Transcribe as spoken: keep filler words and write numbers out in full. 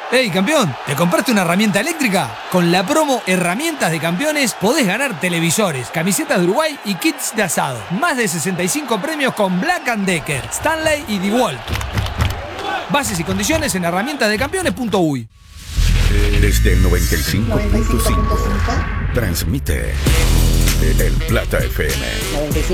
Hey, campeón, ¿te compraste una herramienta eléctrica? Con la promo Herramientas de Campeones podés ganar televisores, camisetas de Uruguay y kits de asado. Más de sesenta y cinco premios con Black and Decker, Stanley y DeWalt. Bases y condiciones en herramientas de campeones punto uy. Desde el noventa y cinco punto cinco transmite El Plata F M.